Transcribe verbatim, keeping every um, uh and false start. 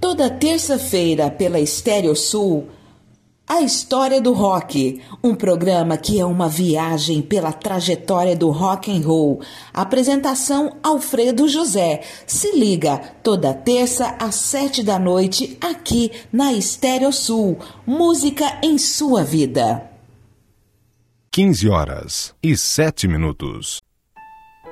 Toda terça-feira pela Estéreo Sul, A História do Rock, um programa que é uma viagem pela trajetória do rock and roll. Apresentação Alfredo José. Se liga, toda terça às sete da noite, aqui na Estéreo Sul. Música em sua vida. quinze horas e sete minutos.